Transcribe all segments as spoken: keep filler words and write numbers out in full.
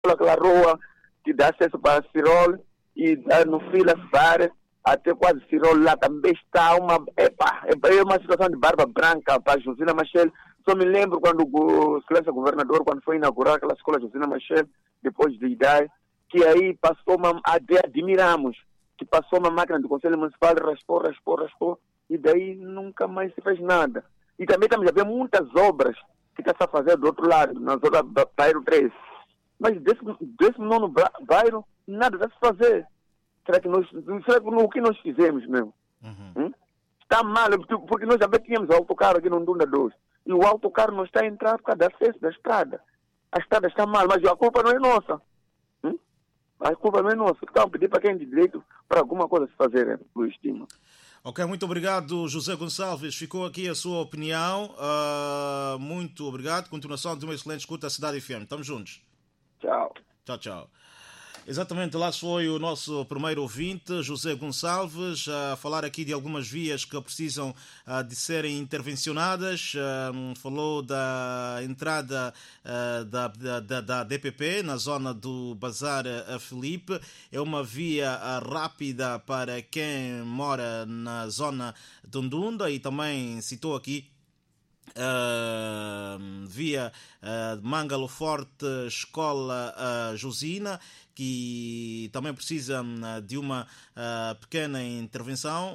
aquela rua que dá acesso para Cirol e dá no fila Sare, até quase Cirol lá também está uma, epa, é uma situação de barba branca para Josina Machel. Só me lembro quando o excelência governador, quando foi inaugurar aquela escola Josina Machel, depois de idade, que aí passou uma, até admiramos, que passou uma máquina do Conselho Municipal, raspou, raspou, raspou, e daí nunca mais se fez nada. E também estamos a ver muitas obras que está a fazer do outro lado, na zona do bairro três. Mas desse, desse nono bairro, nada dá se fazer. Será que nós, será que o que nós fizemos mesmo? Uhum. Hum? Está mal, porque nós já tínhamos o autocarro aqui no Ndunda dois. E o autocarro não está a entrar por causa do acesso da estrada. A estrada está mal, mas a culpa não é nossa. Hum? A culpa não é nossa. Então, pedir para quem tem direito para alguma coisa se fazer, Luís Timo. Ok, muito obrigado, José Gonçalves. Ficou aqui a sua opinião. Uh, muito obrigado. Continuação de uma excelente escuta à Cidade F M. Estamos juntos. Tchau. Tchau, tchau. Exatamente, lá foi o nosso primeiro ouvinte, José Gonçalves, a falar aqui de algumas vias que precisam uh, de serem intervencionadas. Uh, falou da entrada uh, da, da, da D P P na zona do Bazar uh, Filipe. É uma via uh, rápida para quem mora na zona de Ndunda e também citou aqui Uh, via uh, Mangalo Forte, Escola uh, Josina, que também precisa uh, de uma uh, pequena intervenção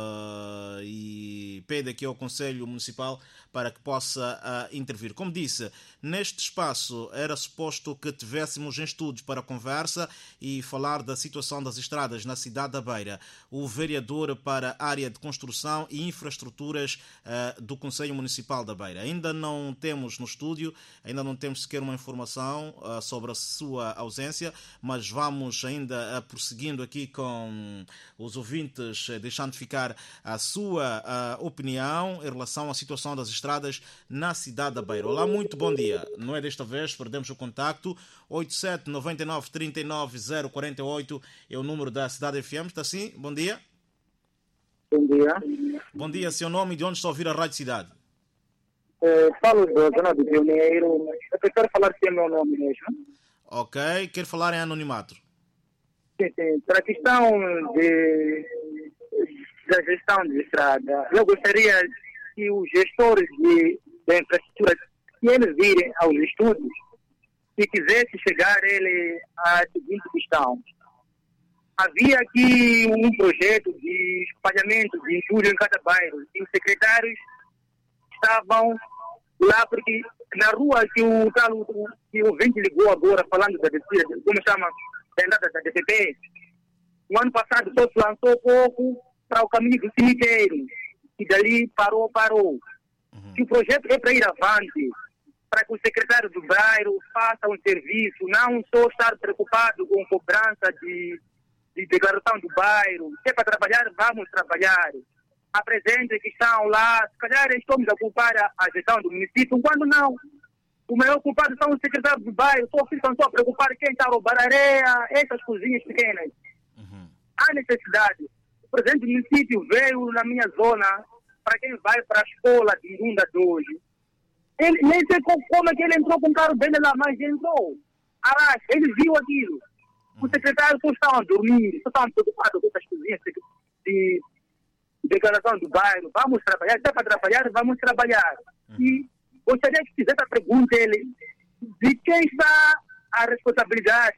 uh, e pede aqui ao Conselho Municipal para que possa uh, intervir. Como disse, neste espaço era suposto que tivéssemos em estudos para conversa e falar da situação das estradas na cidade da Beira. O vereador para a área de construção e infraestruturas uh, do Conselho Municipal da Beira. Ainda não temos no estúdio, ainda não temos sequer uma informação uh, sobre a sua ausência, mas vamos ainda uh, prosseguindo aqui com os ouvintes, uh, deixando ficar a sua uh, opinião em relação à situação das estradas na cidade da Beira. Olá, muito bom dia. Não é desta vez, perdemos o contacto. oito sete nove nove três nove zero quatro oito é o número da Cidade F M. Está sim? Bom dia. Bom dia. Bom dia, seu nome e de onde está a ouvir a Rádio Cidade? Uh, falo da zona do Pioneiro. Eu prefiro falar que é meu nome mesmo. Ok. Quer falar em anonimato? Sim, sim. Para a questão de, da gestão de estrada, eu gostaria que os gestores de, da infraestrutura, que eles virem aos estudos, se quisesse chegar ele à seguinte questão. Havia aqui um projeto de espalhamento de entulho em cada bairro e os secretários estavam lá porque na rua que o tal que o ouvinte ligou agora falando da descida, como chama, da entrada da D P P, o ano passado só se lançou pouco para o caminho do cemitério e dali parou, parou. Uhum. Se o projeto é para ir avante, para que o secretário do bairro faça um serviço, não só estar preocupado com cobrança de, de declaração do bairro, se é para trabalhar, vamos trabalhar. Apresente que estão lá, se calhar estamos a culpar a, a gestão do município, quando não. O maior culpado são os secretários do bairro, só ficam só a preocupar quem está a roubar areia, essas coisinhas pequenas. Uhum. Há necessidade. O presidente do município veio na minha zona, para quem vai para a escola de Ndunda dois. Ele nem sei como é que ele entrou com o carro dele lá, mas entrou. Arrasta, ele viu aquilo. Uhum. Os secretários só estavam a dormir, só estavam preocupados com essas coisinhas de declaração do bairro, vamos trabalhar, se é para trabalhar, vamos trabalhar. Uhum. E gostaria que fizesse a pergunta ele, de quem está a responsabilidade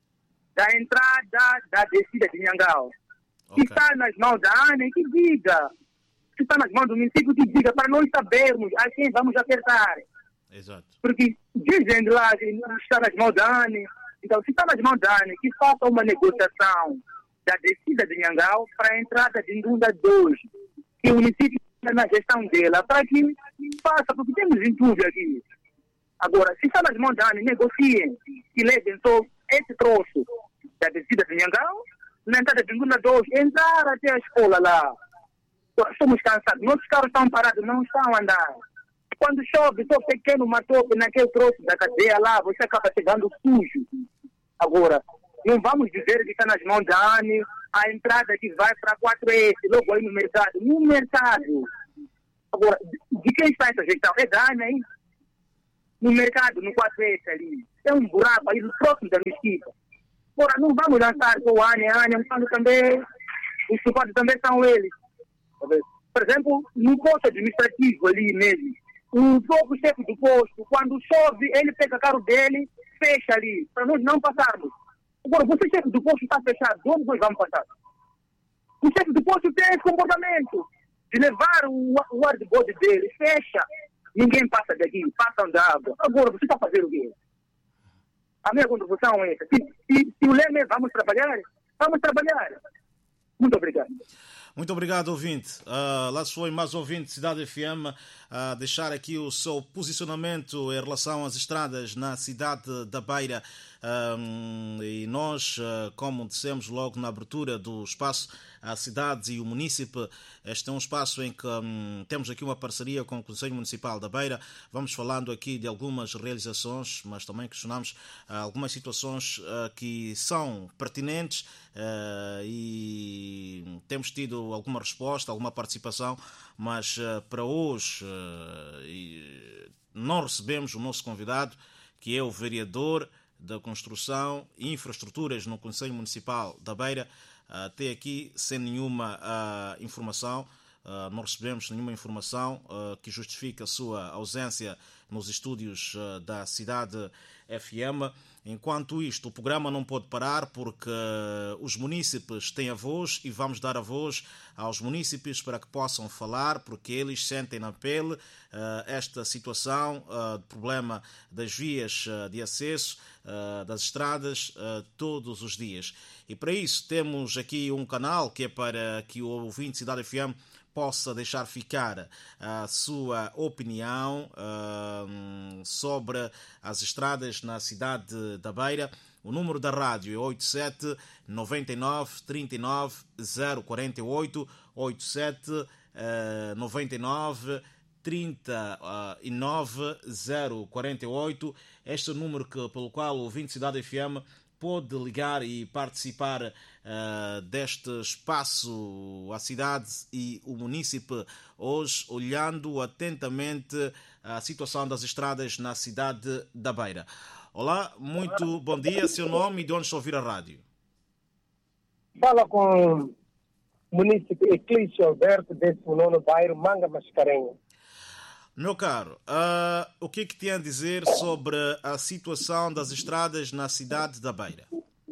da entrada da descida de Nhangao. Okay. Se está nas mãos da ANA, que diga. Se está nas mãos do município, que diga, para nós sabermos a quem vamos apertar. Exato. Porque dizem lá que está nas mãos da ANA, então se está nas mãos da ANA, que faça uma negociação da descida de Nhangao para a entrada de Ndunda dois, que o município está na gestão dela, para que faça, porque temos entulho aqui. Agora, se está nas mãos da ANA, negociem e levem só esse troço da descida de Nhangao, na entrada de Ndunda dois, entrar até a escola lá. Estamos cansados, nossos carros estão parados, não estão a andar. Quando chove, só pequeno matope naquele troço da cadeia lá, você acaba chegando sujo. Agora, não vamos dizer que está nas mãos da ANE a entrada que vai para a quatro S, logo aí no mercado. No mercado. Agora, de quem está essa gestão? É da ANE aí? No mercado, no quatro S ali. é um buraco aí próximo da mesquita. Ora, não vamos lançar o Ane, Ane, quando também os culpados também são eles. Por exemplo, no posto administrativo ali mesmo, o próprio chefe do posto, quando chove, ele pega o carro dele, fecha ali, para nós não passarmos. Agora, você, chefe do posto, está fechado, onde nós vamos passar? O chefe do posto tem esse comportamento de levar o, o ar de bode dele, fecha, ninguém passa daqui, passam da água. Agora, você está fazendo o quê? A minha contribuição é essa. Se, se, se o lema é vamos trabalhar, vamos trabalhar. Muito obrigado. Muito obrigado, ouvinte. Uh, lá foi mais ouvinte Cidade F M a uh, deixar aqui o seu posicionamento em relação às estradas na cidade da Beira. Um, e nós, uh, como dissemos logo na abertura do espaço, a cidade e o munícipe, este é um espaço em que um, temos aqui uma parceria com o Conselho Municipal da Beira. Vamos falando aqui de algumas realizações, mas também questionamos uh, algumas situações uh, que são pertinentes uh, e temos tido alguma resposta, alguma participação, mas uh, para hoje uh, e não recebemos o nosso convidado, que é o vereador da Construção e Infraestruturas no Conselho Municipal da Beira, até aqui sem nenhuma uh, informação. Uh, não recebemos nenhuma informação uh, que justifique a sua ausência nos estúdios uh, da Cidade F M. Enquanto isto, o programa não pode parar porque uh, os munícipes têm a voz e vamos dar a voz aos munícipes para que possam falar, porque eles sentem na pele uh, esta situação uh, de problema das vias uh, de acesso, uh, das estradas, uh, todos os dias. E para isso temos aqui um canal que é para que o ouvinte Cidade F M possa deixar ficar a sua opinião uh, sobre as estradas na cidade da Beira. O número da rádio é oito sete nove nove três nove zero quatro oito, oito sete nove nove três nove zero quatro oito. Este é o número que, pelo qual o ouvinte Cidade F M pode ligar e participar uh, deste espaço à cidade e o munícipe, hoje olhando atentamente a situação das estradas na cidade da Beira. Olá, muito bom dia, seu nome e de onde está a ouvir a rádio? Fala com o munícipe Eclício Alberto, décimo nono bairro Manga Mascarenhas. Meu caro, uh, o que é que tem a dizer sobre a situação das estradas na cidade da Beira?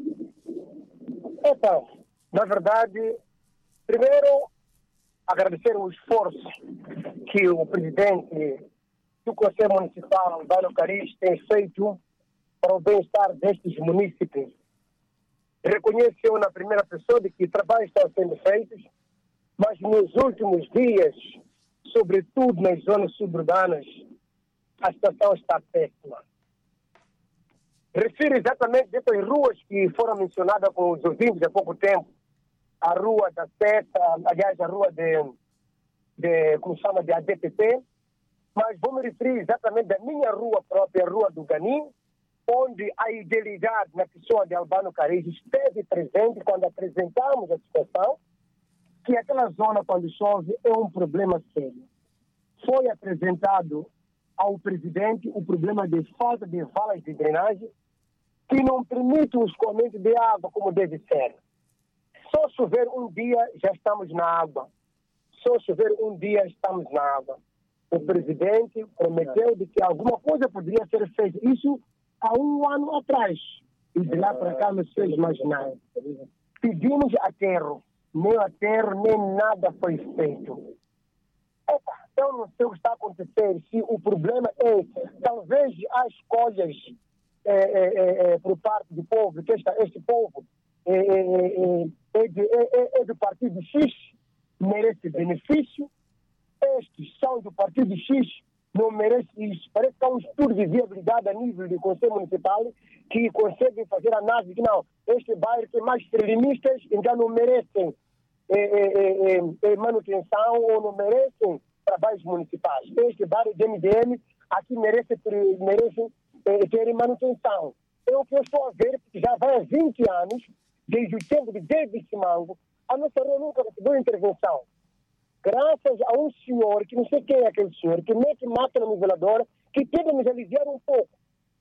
Então, na verdade, primeiro, agradecer o esforço que o presidente do Conselho Municipal, Albano Caris, tem feito para o bem-estar destes munícipes. Reconheceu na primeira pessoa de que trabalhos estão sendo feitos, mas nos últimos dias, sobretudo nas zonas suburbanas, a situação está péssima. Refiro exatamente dessas ruas que foram mencionadas com os ouvintes há pouco tempo. A rua da Seta, aliás, a rua de, de como se chama, de A D P P. Mas vou me referir exatamente da minha rua própria, a Rua do Ganim, onde a idealidade na pessoa de Albano Caris esteve presente quando apresentamos a situação, que aquela zona, quando chove, é um problema sério. Foi apresentado ao presidente o problema de falta de valas de drenagem, que não permite o escoamento de água como deve ser. Só chover um dia, já estamos na água. Só chover um dia, estamos na água. O presidente prometeu de que alguma coisa poderia ser feita. Isso há um ano atrás. E de lá para cá não se fez mais nada. Pedimos aterro. Nem aterro, nem nada foi feito. Epa, eu não sei o que está a acontecer. Se o problema é, talvez há escolhas é, é, é, por parte do povo, que esta, este povo é, é, é, de, é, é do partido X, merece benefício. Estes são do partido X, não merecem isso. Parece que há um estudo de viabilidade a nível do Conselho Municipal que consegue fazer análise que não, este bairro tem mais extremistas, então não merecem é, é, é, manutenção ou não merecem trabalhos municipais. Este bairro de M D M aqui merece, merece é, ter manutenção. É o que eu estou a ver, porque já vai há vinte anos, desde o tempo de David Simango, a nossa rua nunca recebeu intervenção. Graças a um senhor, que não sei quem é aquele senhor, que meio que mata no nivelador, que tenta nos aliviar um pouco.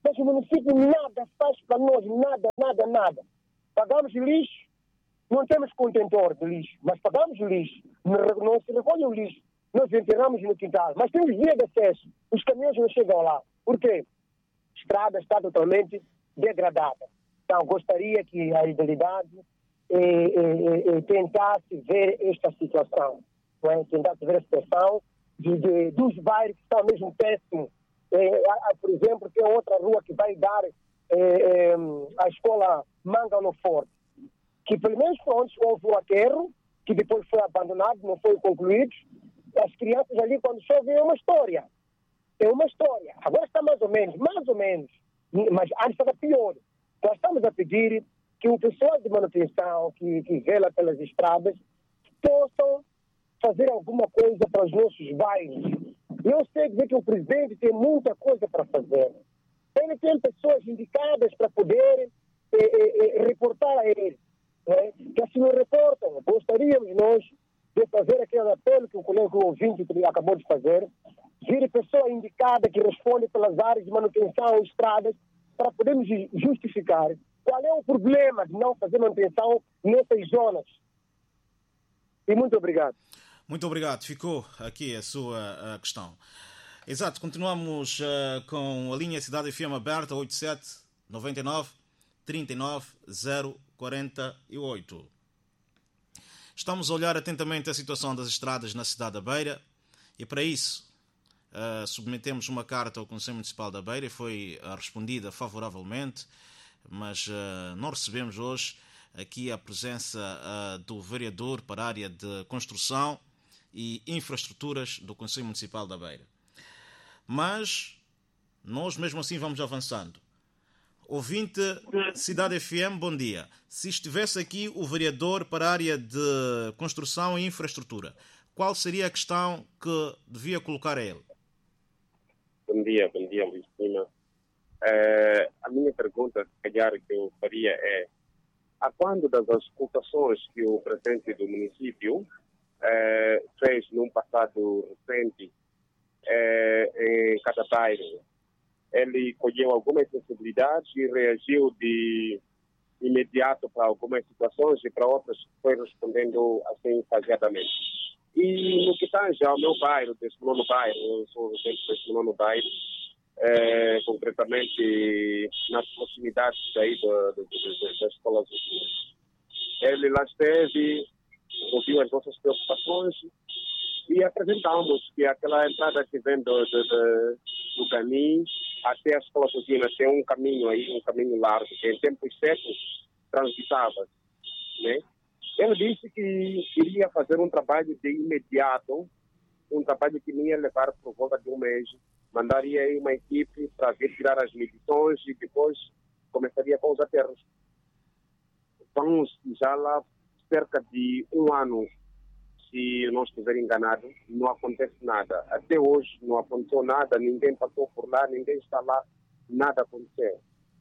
Mas o município nada faz para nós, nada, nada, nada. Pagamos lixo, não temos contentor de lixo, mas pagamos lixo, não se recolhe o lixo, nós enterramos no quintal, mas temos via de acesso, os caminhões não chegam lá. Por quê? A estrada está totalmente degradada. Então, gostaria que a legalidade eh, eh, eh, tentasse ver esta situação, não é? Tentasse ver a situação de, de, dos bairros que estão mesmo péssimos. Eh, há, por exemplo, tem outra rua que vai dar eh, eh, a escola Mangalo Forte, que pelo menos antes houve o aterro, que depois foi abandonado, não foi concluído. As crianças ali, quando chovem, é uma história. É uma história. Agora está mais ou menos, mais ou menos, mas antes era pior. Nós estamos a pedir que o pessoal de manutenção, que, que vela pelas estradas, possam fazer alguma coisa para os nossos bairros. Eu sei dizer que o presidente tem muita coisa para fazer. Ele tem pessoas indicadas para poder eh, eh, reportar a ele. Né? Que assim não reportam. Gostaríamos nós de fazer aquele apelo que o colega ouvinte acabou de fazer, vir pessoa indicada que responde pelas áreas de manutenção e estradas, para podermos justificar qual é o problema de não fazer manutenção nessas zonas. E muito obrigado. Muito obrigado. Ficou aqui a sua a questão. Exato. Continuamos uh, com a linha Cidade F M aberta, oito sete nove nove, três nove zero quatro oito. Estamos a olhar atentamente a situação das estradas na cidade da Beira e, para isso, Uh, submetemos uma carta ao Conselho Municipal da Beira e foi uh, respondida favoravelmente, mas uh, não recebemos hoje aqui a presença uh, do vereador para a área de construção e infraestruturas do Conselho Municipal da Beira. Mas nós mesmo assim vamos avançando. Ouvinte Cidade F M, bom dia. Se estivesse aqui o vereador para a área de construção e infraestrutura, qual seria a questão que devia colocar a ele? Bom dia, bom dia, Luís Lima. Uh, a minha pergunta, se calhar, que eu faria é: a quando das auscultações que o presidente do município uh, fez num passado recente uh, em cada bairro, ele colheu algumas sensibilidades e reagiu de imediato para algumas situações e para outras foi respondendo assim faseadamente? E no que tange ao meu bairro, desse nono bairro, eu sou residente desse nono bairro, é, concretamente nas proximidades daí da, da, da, da escola Zuzina. Ele lá esteve, ouviu as nossas preocupações e apresentamos que aquela entrada que vem do, do, do, do caminho até a escola Zuzina tem um caminho aí, um caminho largo, que em tempos secos transitava, né? Ele disse que iria fazer um trabalho de imediato, um trabalho que não ia levar por volta de um mês. Mandaria aí uma equipe para vir tirar as medições e depois começaria com os aterros. Vamos já lá cerca de um ano, se não estiver enganado, não acontece nada. Até hoje não aconteceu nada, ninguém passou por lá, ninguém está lá, nada aconteceu.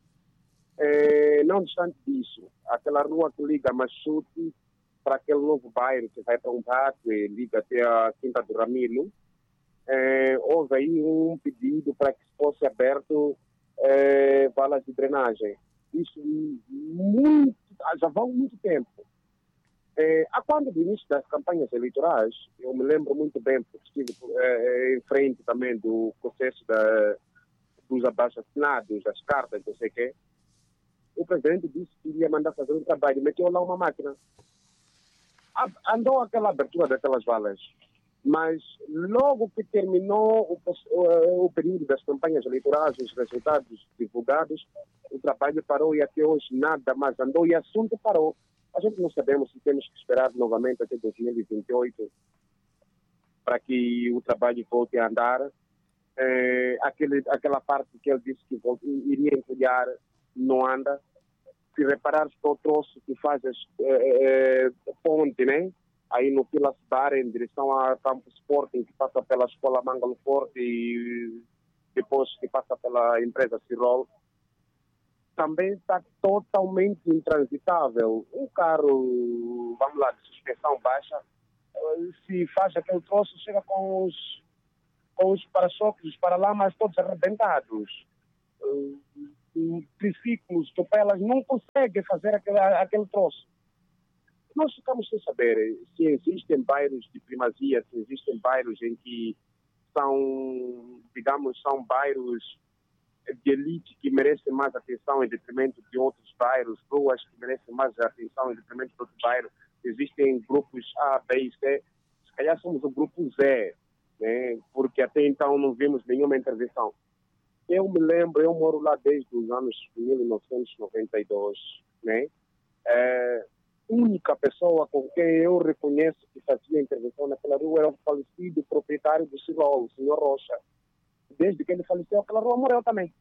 É, não obstante disso, aquela rua que liga Machute para aquele novo bairro que vai para um pátio e liga até a Quinta do Ramilo, é, houve aí um pedido para que fosse aberto é, valas de drenagem. Isso muito, já vai há muito tempo. É, a quando do início das campanhas eleitorais, eu me lembro muito bem, porque estive é, em frente também do processo da, dos abaixo-assinados, das cartas, não sei o quê, o presidente disse que iria mandar fazer um trabalho, meteu lá uma máquina. Andou aquela abertura daquelas valas, mas logo que terminou o, o, o período das campanhas eleitorais, os resultados divulgados, o trabalho parou e até hoje nada mais andou e o assunto parou. A gente não sabemos se temos que esperar novamente até dois mil e vinte e oito para que o trabalho volte a andar. É, aquele, aquela parte que ele disse que volte, iria empilhar não anda. Se reparar o troço que faz a é, é, ponte, né? Aí no Pilas Bar, em direção ao Campo Sporting, que passa pela Escola Mangalo Forte e depois que passa pela empresa Cirol, também está totalmente intransitável. Um carro, vamos lá, de suspensão baixa, se faz aquele troço, chega com os, com os para-choques, os paralamas todos arrebentados. uh, triciclos, topelas, não conseguem fazer aquele, aquele troço. Nós ficamos sem saber se existem bairros de primazia, se existem bairros em que são, digamos, são bairros de elite que merecem mais atenção em detrimento de outros bairros, ruas que merecem mais atenção em detrimento de outros bairros. Existem grupos A, B e C. Se calhar somos o grupo Z, né? Porque até então não vimos nenhuma intervenção. Eu me lembro, eu moro lá desde os anos mil novecentos e noventa e dois, né? É, a única pessoa com quem eu reconheço que fazia intervenção naquela rua era o falecido proprietário do Silol, o senhor Rocha. Desde que ele faleceu, aquela rua morreu também.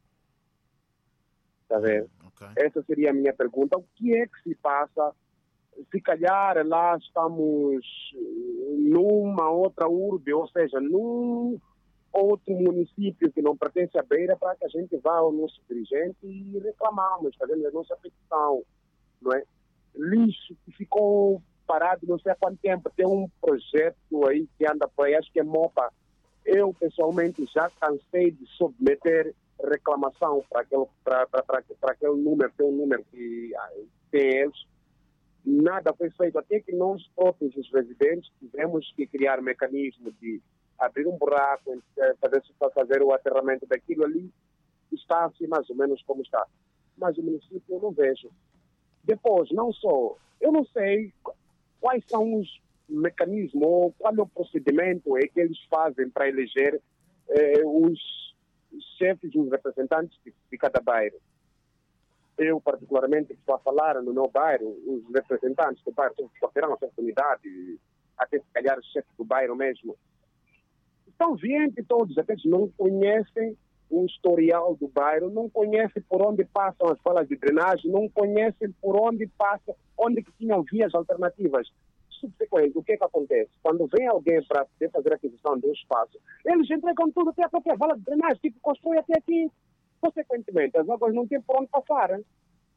Está vendo? Okay. Essa seria a minha pergunta. O que é que se passa? Se calhar lá estamos numa outra urbe, ou seja, num outro município que não pertence à Beira, para que a gente vá ao nosso dirigente e reclamamos, fazendo a nossa petição, não é? Lixo que ficou parado não sei há quanto tempo. Tem um projeto aí que anda por aí, acho que é MOPA. Eu, pessoalmente, já cansei de submeter reclamação para aquele, para, para, para, para aquele número, tem um número que tem eles. Nada foi feito, até que nós próprios, os residentes, tivemos que criar um mecanismo de abrir um buraco, fazer, fazer o aterramento daquilo ali. Está assim mais ou menos como está. Mas o município eu não vejo. Depois, não só, eu não sei quais são os mecanismos, ou qual é o procedimento é que eles fazem para eleger eh, os chefes e os representantes de, de cada bairro. Eu, particularmente, estou a falar no meu bairro, os representantes do bairro terão a oportunidade, até se calhar o chefe do bairro mesmo. Estão cientes todos, até que não conhecem o historial do bairro, não conhecem por onde passam as falas de drenagem, não conhecem por onde passam, onde que tinham vias alternativas. Subsequente, o que é que acontece? Quando vem alguém para fazer a aquisição de um espaço, eles entregam tudo até a própria vala de drenagem, tipo, constrói até aqui. Consequentemente, as águas não têm por onde passar. Hein?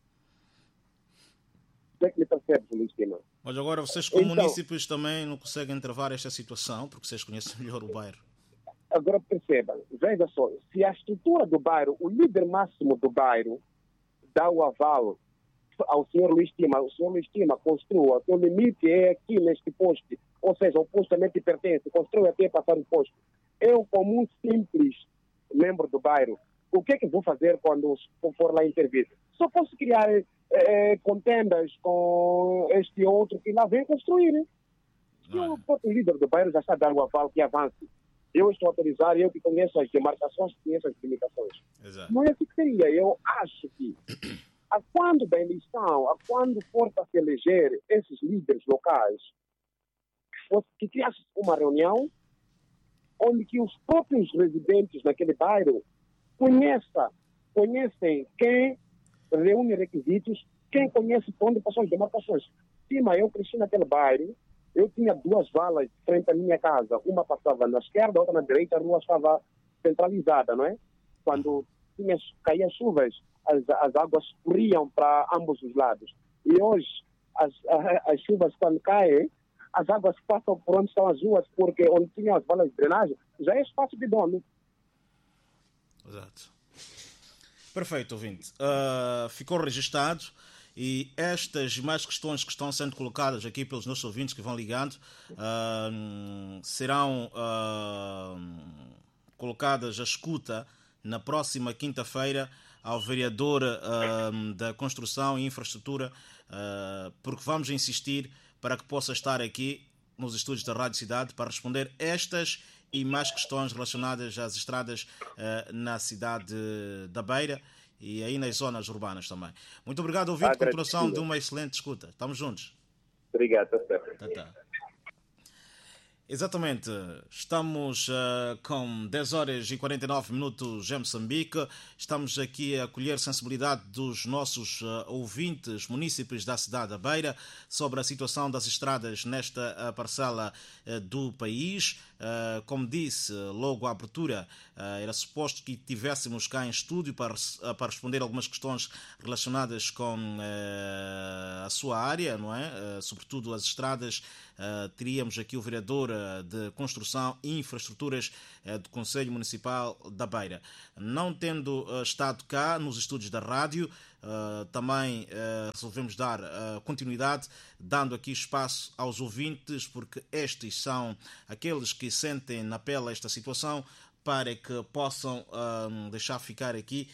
O que é que me percebes, Luís Tima? Mas agora vocês, como então, munícipes, também não conseguem travar esta situação, porque vocês conhecem melhor o bairro. Agora percebam, veja só, se a estrutura do bairro, o líder máximo do bairro, dá o aval ao senhor Luís Tima, o senhor Luís Tima construa, o seu limite é aqui neste poste, ou seja, o posto também te pertence, construa até passar o posto. Eu, como um simples membro do bairro, o que é que vou fazer quando for lá intervir? Só posso criar eh, contendas com este outro que lá vem construir. Se o próprio líder do bairro já está dando o aval que avance, eu estou a autorizar, eu que conheço as demarcações, conheço as limitações. Exato. Não é assim que seria. Eu acho que a quando da eleição, a quando for para se eleger esses líderes locais, que criasse uma reunião onde que os próprios residentes naquele bairro conheça, conhecem quem reúne requisitos, quem conhece por onde passam as demarcações. Cima, eu cresci naquele bairro, eu tinha duas valas frente à minha casa, uma passava na esquerda, outra na direita, a rua estava centralizada, não é? Quando tinha, caía chuvas, as, as águas corriam para ambos os lados. E hoje, as, as chuvas quando caem, as águas passam por onde estão as ruas, porque onde tinham as valas de drenagem, já é espaço de dono. Exato. Perfeito, ouvinte. Uh, ficou registado. E estas e mais questões que estão sendo colocadas aqui pelos nossos ouvintes que vão ligando uh, serão uh, colocadas à escuta na próxima quinta-feira ao vereador uh, da Construção e Infraestrutura, uh, porque vamos insistir para que possa estar aqui nos estúdios da Rádio Cidade para responder estas e mais questões relacionadas às estradas uh, na cidade da Beira e aí nas zonas urbanas também. Muito obrigado, ouvinte. Ah, continuação de uma excelente escuta. Estamos juntos. Obrigado. Tá, tá. Exatamente. Estamos uh, com dez horas e quarenta e nove minutos em Moçambique. Estamos aqui a colher sensibilidade dos nossos uh, ouvintes, munícipes da cidade da Beira, sobre a situação das estradas nesta uh, parcela uh, do país. Uh, como disse, logo à abertura, uh, era suposto que tivéssemos cá em estúdio para, uh, para responder algumas questões relacionadas com uh, a sua área, não é? Uh, sobretudo as estradas. Uh, teríamos aqui o vereador de Construção e Infraestruturas do Conselho Municipal da Beira. Não tendo estado cá nos estúdios da rádio, também resolvemos dar continuidade, dando aqui espaço aos ouvintes, porque estes são aqueles que sentem na pele esta situação, para que possam deixar ficar aqui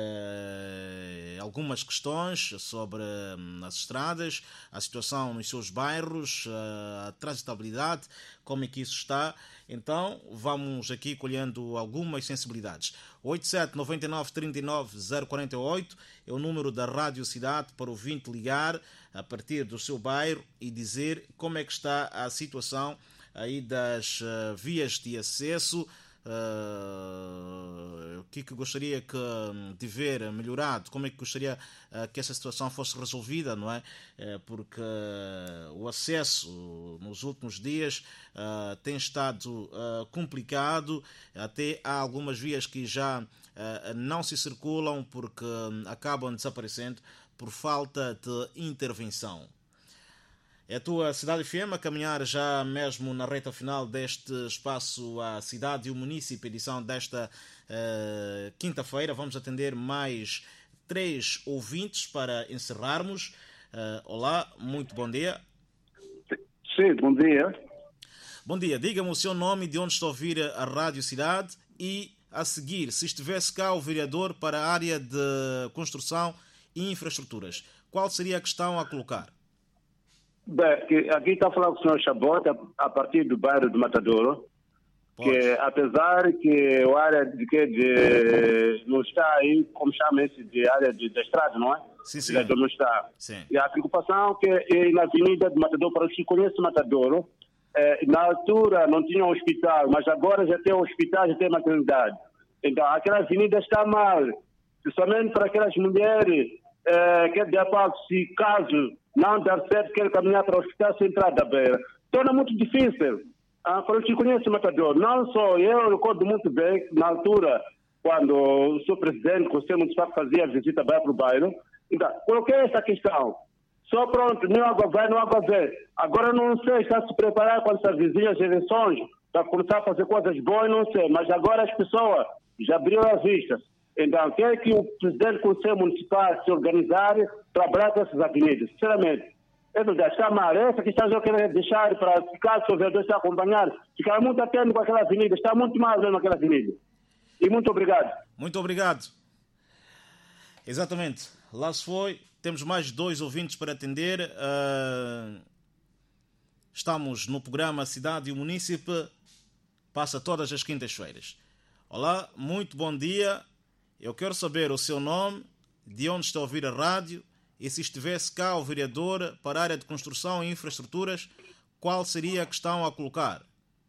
Uh, algumas questões sobre uh, as estradas, a situação nos seus bairros, uh, a transitabilidade, como é que isso está. Então vamos aqui colhendo algumas sensibilidades. oito sete nove nove três nove zero quatro oito é o número da Rádio Cidade para o ouvinte ligar a partir do seu bairro e dizer como é que está a situação aí das uh, vias de acesso. Uh, o que, que gostaria que, de ver melhorado, como é que gostaria uh, que essa situação fosse resolvida, não é? Uh, porque uh, o acesso nos últimos dias uh, tem estado uh, complicado, até há algumas vias que já uh, não se circulam porque uh, acabam desaparecendo por falta de intervenção. É a tua Cidade F M a caminhar já mesmo na reta final deste espaço A Cidade e o Município, edição desta uh, quinta-feira. Vamos atender mais três ouvintes para encerrarmos. Uh, olá, muito bom dia. Sim, bom dia. Bom dia, diga-me o seu nome e de onde está a ouvir a Rádio Cidade e, a seguir, se estivesse cá o vereador para a área de construção e infraestruturas, qual seria a questão a colocar? Bem, aqui está a falar com o senhor Chabota, a partir do bairro de Matadouro, Pode. Que apesar que a área de que de, não está aí, como chama esse, de área de, de estrada, não é? Sim, sim. Não está. Sim. E a preocupação que é na avenida de Matadouro, para os que conhecem Matadouro, é, na altura não tinha um hospital, mas agora já tem um hospital, já tem maternidade. Então, aquela avenida está mal, principalmente para aquelas mulheres é, que de acordo, se caso não dar certo, quer caminhar para o Hospital Central da Beira. Torna muito difícil. Ah, para os que conhecem Matadouro, não só eu recordo muito bem, na altura, quando o seu presidente, o Conselho Municipal, fazia a visita para o bairro, então, coloquei essa questão. Só pronto, não água vai, não água vem. Agora não sei, está a se preparar com essas vizinhas eleições, para começar a fazer coisas boas, não sei, mas agora as pessoas já abriram as vistas. Então, quer que o presidente do Conselho Municipal se organizar, trabalhar com essas avenidas, sinceramente. É verdade, está mal. Essa questão eu quero deixar para, caso o vereador está a acompanhar, ficar muito atento com aquela avenida, está muito mal mesmo aquela avenida. E muito obrigado. Muito obrigado. Exatamente. Lá se foi. Temos mais dois ouvintes para atender. Uh, estamos no programa Cidade e o Município. Passa todas as quintas-feiras. Olá, muito bom dia. Eu quero saber o seu nome, de onde está a ouvir a rádio e se estivesse cá o vereador para a área de construção e infraestruturas, qual seria a questão a colocar?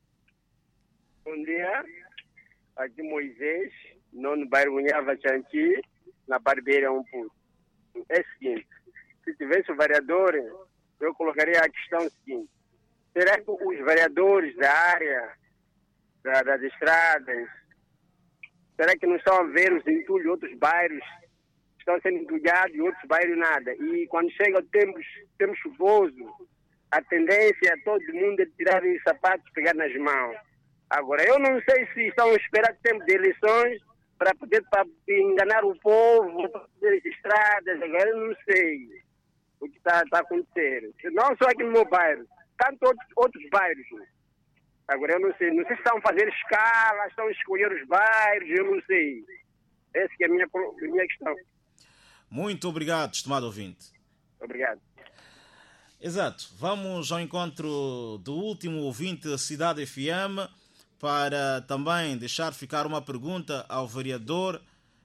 Bom dia. Aqui Moisés, nono bairro Unhava Chanti, na Barbeira um pouco. É o seguinte, se tivesse o vereador, eu colocaria a questão seguinte. Será que os vereadores da área da, das estradas, será que não estão a ver os entulhos de outros bairros? Estão sendo entulhados e outros bairros nada. E quando chega o tempo, tempo chuvoso, a tendência é todo mundo tirar os sapatos e pegar nas mãos. Agora, eu não sei se estão a esperar o tempo de eleições para poder para enganar o povo, para fazer as estradas. Agora, eu não sei o que está tá acontecendo. Não só aqui no meu bairro, tanto outros, outros bairros. Agora, eu não sei. Não sei se estão a fazer escala, estão a escolher os bairros, eu não sei. Essa que é a minha, a minha questão. Muito obrigado, estimado ouvinte. Obrigado. Exato. Vamos ao encontro do último ouvinte da Cidade F M para também deixar ficar uma pergunta ao vereador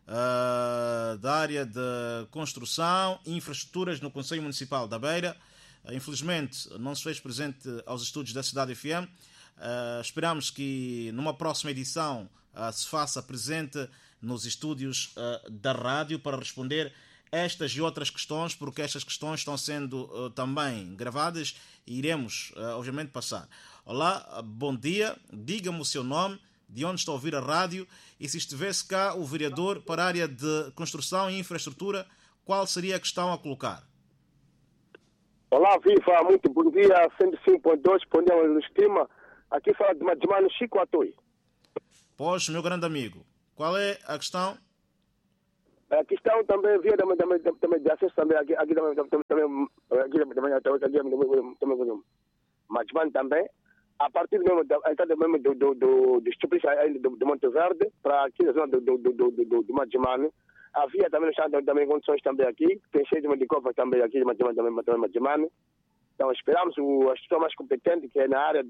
uh, da área de construção e infraestruturas no Conselho Municipal da Beira. Uh, infelizmente, não se fez presente aos estúdios da Cidade F M. Uh, esperamos que numa próxima edição uh, se faça presente nos estúdios uh, da rádio para responder estas e outras questões, porque estas questões estão sendo uh, também gravadas e iremos, uh, obviamente, passar. Olá, bom dia, diga-me o seu nome, de onde está a ouvir a rádio e se estivesse cá o vereador para a área de construção e infraestrutura, qual seria a questão a colocar? Olá, viva, muito bom dia, cento e cinco ponto dois, bom dia, estima. Aqui fala de Madjumano Chico Atoi. Pois, meu grande amigo, qual é a questão? A questão também via também, também, também de acesso também aqui, aqui também, também, também, aqui também, também, também, também, Madjumano também, a partir mesmo da entrada mesmo do, do, do, do Estupício do, do Monte Verde, para aqui na zona do, do, do, do, do, do Madjumano, havia também, também condições também aqui, tem cheio de covas também aqui de Madjumano, também, também Madjumano. Então esperamos o, a pessoa mais competente, que é na área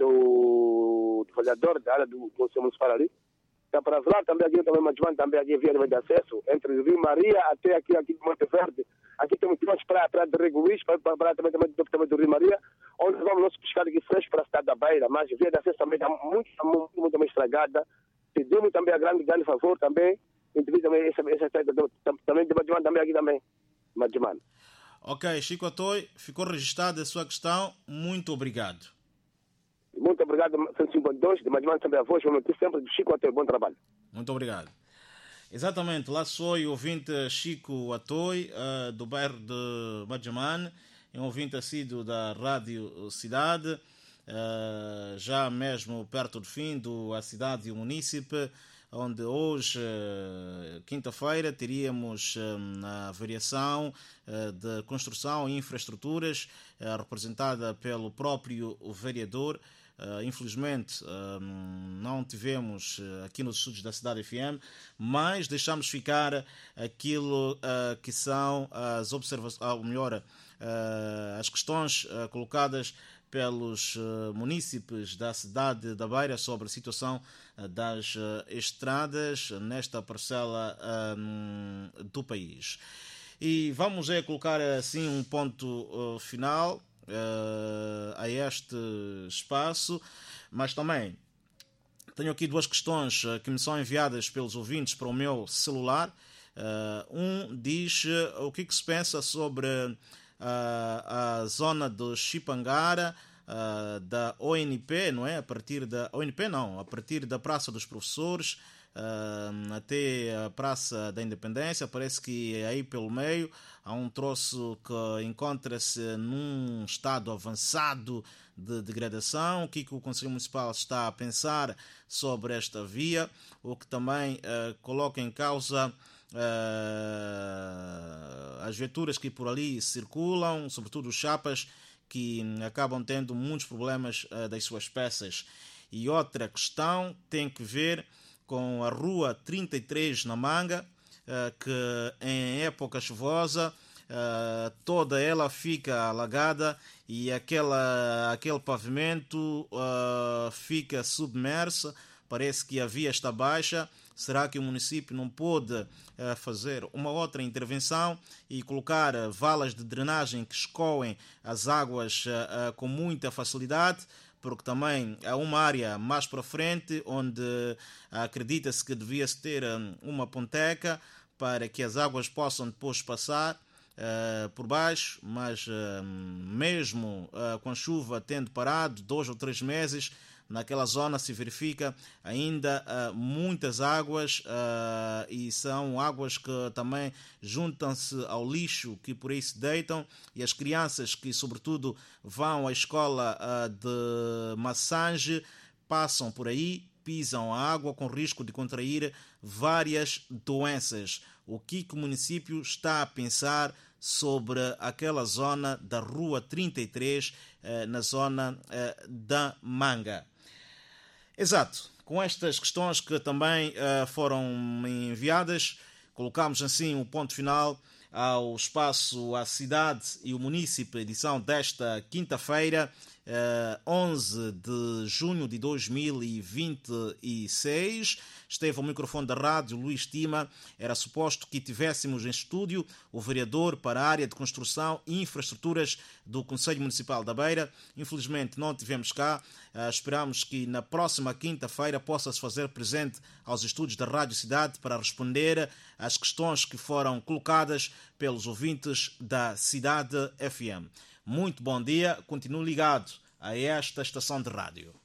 do, do vereador, da área do Conselho Municipal ali. Então, para lá também aqui também Madjumano também aqui via de acesso, entre o Rio Maria até aqui, aqui de Monte Verde. Aqui temos três para para de Reguís, para para também, também, também do Rio Maria, onde vamos nosso pescar aqui fresco para a cidade da Beira, mas via de acesso também está muito, muito, muito mais estragada. Pedimos também a grande, grande favor também, devido também essa essa também de Madjumano também aqui também, Madjumano. Ok, Chico Atoi, ficou registrada a sua questão. Muito obrigado. Muito obrigado, cento e cinquenta e dois, de Madjumano também a voz, vamos ter sempre do Chico Atoi. Bom trabalho. Muito obrigado. Exatamente, lá sou o ouvinte Chico Atoi, uh, do bairro de Madjumano, é um ouvinte assíduo da Rádio Cidade, uh, já mesmo perto do fim do A Cidade e o Munícipe, onde hoje, uh, quinta-feira, teríamos uh, a variação uh, de construção e infraestruturas uh, representada pelo próprio vereador. Uh, infelizmente uh, não tivemos uh, aqui nos estúdios da Cidade F M, mas deixamos ficar aquilo uh, que são as observações, ou melhor, uh, as questões uh, colocadas pelos uh, munícipes da cidade da Beira sobre a situação uh, das uh, estradas nesta parcela uh, do país. E vamos é, colocar assim um ponto uh, final Uh, a este espaço, mas também tenho aqui duas questões uh, que me são enviadas pelos ouvintes para o meu celular. Uh, um diz uh, o que, que se pensa sobre uh, a zona de Chipangara, uh, da O N P, não é? A partir da O N P não, a partir da Praça dos Professores uh, até a Praça da Independência. Parece que aí pelo meio há um troço que encontra-se num estado avançado de degradação. O que, que o Conselho Municipal está a pensar sobre esta via, o que também uh, coloca em causa uh, as viaturas que por ali circulam, sobretudo os chapas, que acabam tendo muitos problemas uh, das suas peças. E outra questão tem que ver com a Rua trinta e três na Manga, que em época chuvosa toda ela fica alagada e aquela, aquele pavimento fica submerso. Parece que a via está baixa. Será que o município não pode fazer uma outra intervenção e colocar valas de drenagem que escoem as águas com muita facilidade? Porque também há uma área mais para frente onde acredita-se que devia-se ter uma ponteca para que as águas possam depois passar uh, por baixo, mas uh, mesmo uh, com a chuva tendo parado dois ou três meses, naquela zona se verifica ainda uh, muitas águas uh, e são águas que também juntam-se ao lixo que por aí se deitam, e as crianças que sobretudo vão à escola uh, de Massange passam por aí, pisam a água com risco de contrair várias doenças. O que, que o município está a pensar sobre aquela zona da Rua trinta e três, uh, na zona uh, da Manga? Exato, com estas questões que também uh, foram enviadas, colocamos assim um ponto final ao espaço A Cidade e o Munícipe, edição desta quinta-feira, uh, onze de junho de dois mil e vinte e seis. Esteve ao microfone da rádio Luís Tima. Era suposto que tivéssemos em estúdio o vereador para a área de construção e infraestruturas do Conselho Municipal da Beira. Infelizmente não tivemos cá. Uh, esperamos que na próxima quinta-feira possa-se fazer presente aos estúdios da Rádio Cidade para responder às questões que foram colocadas pelos ouvintes da Cidade F M. Muito bom dia. Continue ligado a esta estação de rádio.